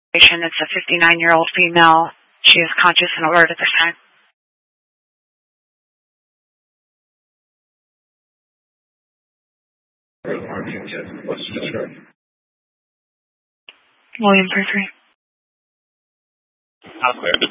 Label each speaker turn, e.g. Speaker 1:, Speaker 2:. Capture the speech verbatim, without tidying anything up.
Speaker 1: It's a fifty-nine-year-old female. She is conscious and alert at this time. William three three.
Speaker 2: I'll clear.